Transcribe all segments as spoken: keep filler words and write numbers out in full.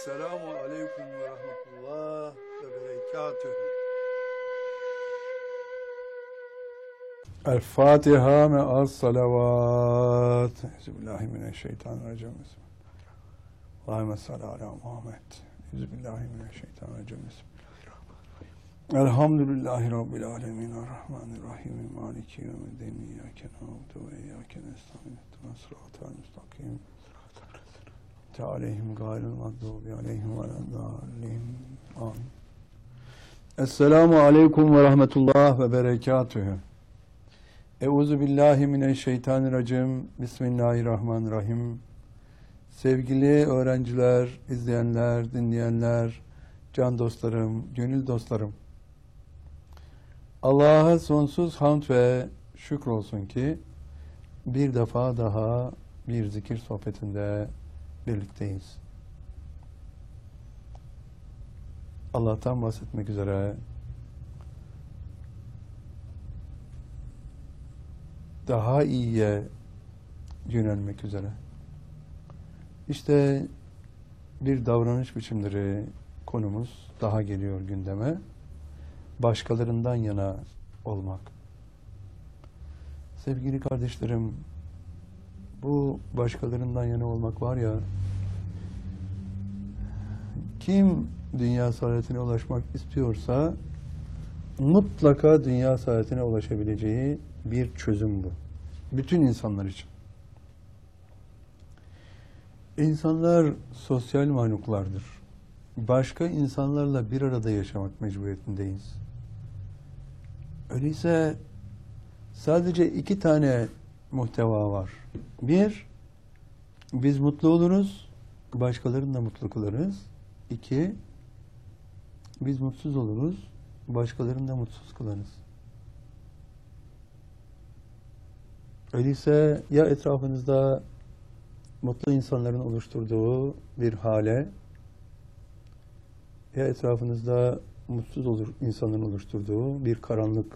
Selamu aleyküm ve rahmetullah ve berekatühü. El Fatiha me'as salavat. Euzubillahimineşşeytanirracim. Allahümme salli ala Muhammed. Euzubillahimineşşeytanirracim. Elhamdülillahi Rabbil alemin. Errahmanirrahim. Maliki yevmiddin. İyyâke na'budu ve iyyâke nestaîn. İhdinas sıratal müstakim. Aleyhim gayril mağdubi aleyhim veleddâllin. Amin. Esselamu aleyküm ve rahmetullah ve berekatühü. Euzu billahi mineşşeytanirracim. Bismillahirrahmanirrahim. Sevgili öğrenciler, izleyenler, dinleyenler, can dostlarım, gönül dostlarım. Allah'a sonsuz hamd ve şükür olsun ki bir defa daha bir zikir sohbetinde birlikteyiz. Allah'tan bahsetmek üzere daha iyiye yönelmek üzere. İşte bir davranış biçimleri konumuz daha geliyor gündeme. Başkalarından yana olmak. Sevgili kardeşlerim, bu başkalarından yana olmak var ya, kim dünya saadetine ulaşmak istiyorsa mutlaka dünya saadetine ulaşabileceği bir çözüm bu. Bütün insanlar için. İnsanlar sosyal mahluklardır. Başka insanlarla bir arada yaşamak mecburiyetindeyiz. Öyleyse sadece iki tane muhteva var. Bir, biz mutlu oluruz, başkalarını da mutlu kılarız. İki, biz mutsuz oluruz, başkalarını da mutsuz kılarız. Öyleyse ya etrafınızda mutlu insanların oluşturduğu bir hale, ya etrafınızda mutsuz olur insanların oluşturduğu bir karanlık.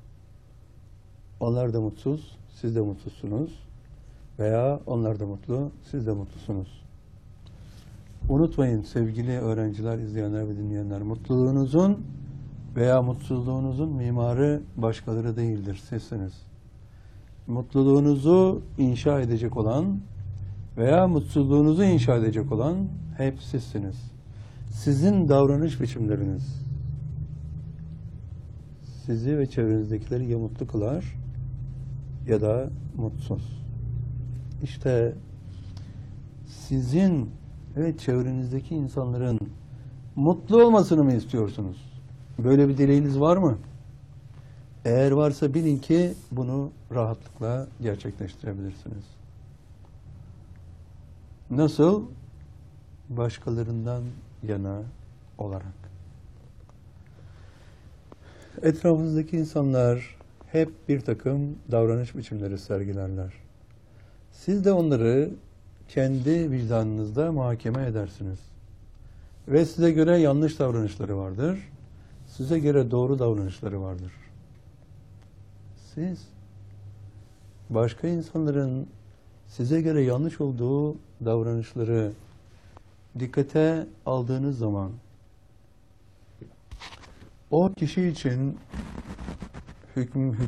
Onlar da mutsuz, siz de mutsuzsunuz. Veya onlar da mutlu, siz de mutlusunuz. Unutmayın sevgili öğrenciler, izleyenler ve dinleyenler, mutluluğunuzun veya mutsuzluğunuzun mimarı başkaları değildir, sizsiniz. Mutluluğunuzu inşa edecek olan veya mutsuzluğunuzu inşa edecek olan hep sizsiniz. Sizin davranış biçimleriniz sizi ve çevrenizdekileri ya mutlu kılar ya da mutsuz. İşte sizin ve çevrenizdeki insanların mutlu olmasını mı istiyorsunuz? Böyle bir dileğiniz var mı? Eğer varsa bilin ki bunu rahatlıkla gerçekleştirebilirsiniz. Nasıl? Başkalarından yana olarak. Etrafınızdaki insanlar hep bir takım davranış biçimleri sergilerler. Siz de onları kendi vicdanınızda muhakeme edersiniz. Ve size göre yanlış davranışları vardır. Size göre doğru davranışları vardır. Siz başka insanların size göre yanlış olduğu davranışları dikkate aldığınız zaman o kişi için hüküm